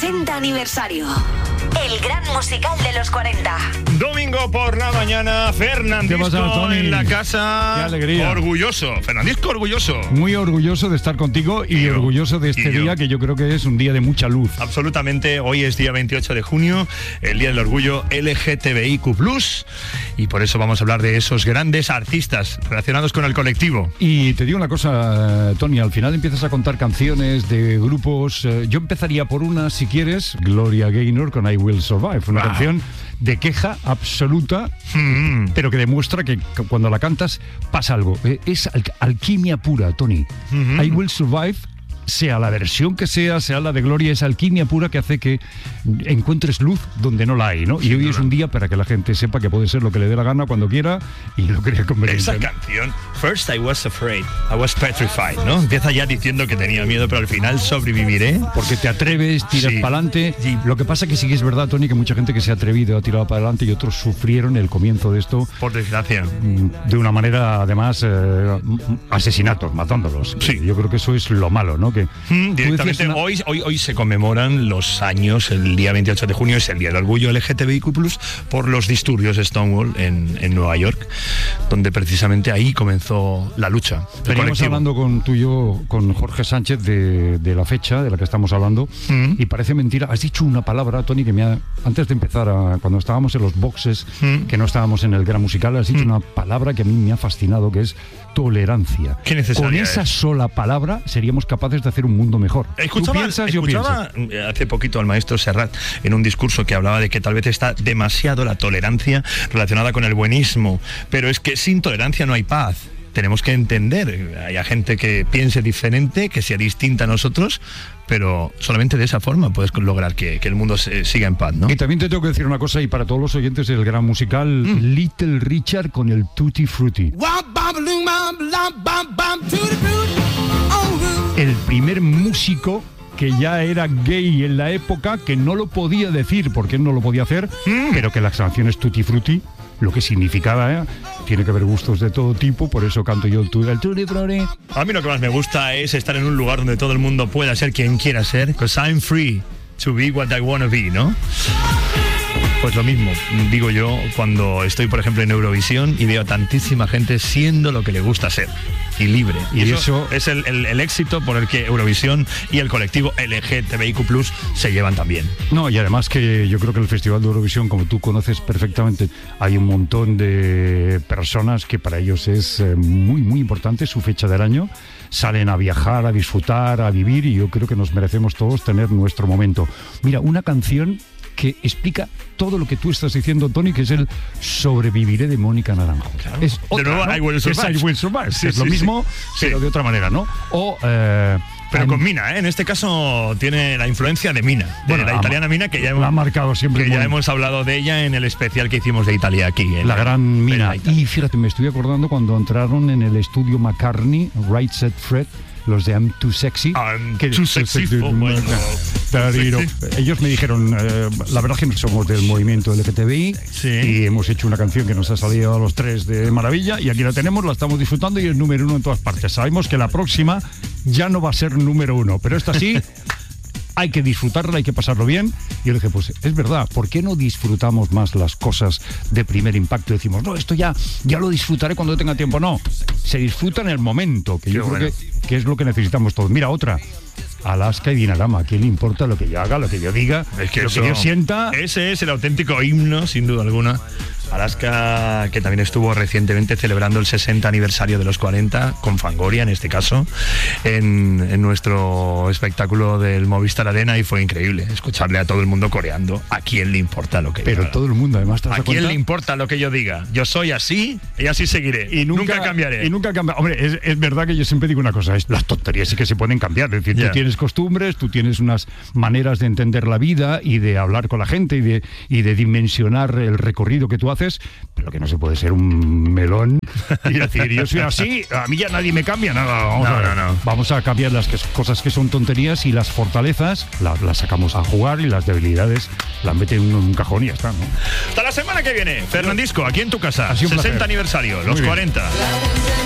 60 aniversario. El gran musical de los 40. Domingo por la mañana, Fernandisco. ¿Qué pasa, Tony? En la casa. Qué alegría. Orgulloso. Fernandisco orgulloso. Muy orgulloso de estar contigo y orgulloso de este día que yo creo que es un día de mucha luz. Absolutamente. Hoy es día 28 de junio, el Día del Orgullo LGTBIQ+, y por eso vamos a hablar de esos grandes artistas relacionados con el colectivo. Y te digo una cosa, Tony, al final empiezas a contar canciones de grupos. Yo empezaría por una, si quieres, Gloria Gaynor con I Will Survive, una canción de queja absoluta, pero que demuestra que cuando la cantas pasa algo. Es alquimia pura, Tony. I Will Survive, sea la versión que sea la de Gloria, es alquimia pura que hace que encuentres luz donde no la hay, ¿no? Y hoy es un día para que la gente sepa que puede ser lo que le dé la gana cuando quiera y lo crea conveniente. Esa canción, First I was afraid, I was petrified, ¿no? Empieza ya diciendo que tenía miedo, pero al final sobreviviré. Porque te atreves, tiras para adelante. Sí. Lo que pasa que sí que es verdad, Tony, que mucha gente que se ha atrevido ha tirado para adelante y otros sufrieron el comienzo de esto. Por desgracia. De una manera, además, asesinatos, matándolos. Sí. Yo creo que eso es lo malo, ¿no? Que directamente hoy se conmemoran los años, el día 28 de junio es el Día del Orgullo LGTBIQ+, por los disturbios de Stonewall en Nueva York, donde precisamente ahí comenzó la lucha. Veníamos hablando con Jorge Sánchez de la fecha de la que estamos hablando, y parece mentira. Has dicho una palabra, Tony, que antes de empezar, cuando estábamos en los boxes, que no estábamos en el gran musical, has dicho una palabra que a mí me ha fascinado, que es tolerancia. Qué necesaria Con esa sola palabra seríamos capaces de hacer un mundo mejor. Escuchaba hace poquito al maestro Serrat en un discurso que hablaba de que tal vez está demasiado la tolerancia relacionada con el buenismo, pero es que sin tolerancia no hay paz. Tenemos que entender, hay gente que piense diferente, que sea distinta a nosotros, pero solamente de esa forma puedes lograr que el mundo siga en paz, ¿no? Y también te tengo que decir una cosa, y para todos los oyentes del gran musical, Little Richard con el Tutti Frutti. El primer músico que ya era gay en la época, que no lo podía decir porque él no lo podía hacer, pero que las canciones Tutti Frutti, lo que significaba, tiene que haber gustos de todo tipo, por eso canto yo el Tutti Frutti. A mí lo que más me gusta es estar en un lugar donde todo el mundo pueda ser quien quiera ser, because I'm free to be what I wanna be, ¿no? Pues lo mismo, digo yo, cuando estoy, por ejemplo, en Eurovisión y veo a tantísima gente siendo lo que le gusta ser y libre. Y eso es el éxito por el que Eurovisión y el colectivo LGTBIQ+ se llevan también. No, y además que yo creo que el Festival de Eurovisión, como tú conoces perfectamente, hay un montón de personas que para ellos es muy, muy importante su fecha del año. Salen a viajar, a disfrutar, a vivir, y yo creo que nos merecemos todos tener nuestro momento. Mira, una canción que explica todo lo que tú estás diciendo, Tony, que es el Sobreviviré de Mónica Naranjo. Claro. Es otra, de nuevo, ¿no? I Will Survive. Es I Will Survive. Es lo mismo, pero de otra manera, ¿no? Pero con Mina, En este caso tiene la influencia de Mina, de la italiana Mina, que ya hemos marcado siempre. Que ya hemos hablado de ella en el especial que hicimos de Italia aquí. La gran Mina. Y fíjate, me estoy acordando cuando entraron en el estudio McCartney, Right Said Fred, los de I'm Too Sexy. Too sexy for my love. Ellos me dijeron, la verdad es que somos del movimiento LGTBI, y hemos hecho una canción que nos ha salido a los tres de maravilla, y aquí la tenemos, la estamos disfrutando y es número 1 en todas partes. Sabemos que la próxima ya no va a ser número 1, pero esta sí. Hay que disfrutarla, hay que pasarlo bien. Y yo le dije, pues es verdad, ¿por qué no disfrutamos más las cosas de primer impacto? Decimos, no, esto ya lo disfrutaré cuando tenga tiempo. No, se disfruta en el momento, que yo creo que es lo que necesitamos todos. Mira, otra, Alaska y Dinarama. ¿A quién le importa lo que yo haga, lo que yo diga, es que lo que yo sienta? Ese es el auténtico himno, sin duda alguna. Alaska, que también estuvo recientemente celebrando el 60 aniversario de los 40, con Fangoria en este caso, en nuestro espectáculo del Movistar Arena, y fue increíble escucharle a todo el mundo coreando. ¿A quién le importa lo que yo haga? Todo el mundo, además, ¿te das ¿A quién cuenta? le importa lo que yo diga? Yo soy así y así seguiré. Y nunca cambiaré. Y nunca cambiaré. Hombre, es verdad que yo siempre digo una cosa, las tonterías sí que se pueden cambiar. Es decir, tú tienes costumbres, tú tienes unas maneras de entender la vida y de hablar con la gente y de dimensionar el recorrido que tú haces, pero que no se puede ser un melón y decir, yo soy así, a mí ya nadie me cambia nada. No. Vamos a cambiar las cosas que son tonterías, y las fortalezas las sacamos a jugar, y las debilidades las meten en un cajón y ya está, ¿no? Hasta la semana que viene, Fernandisco, aquí en tu casa, 60 placer. aniversario, los 40.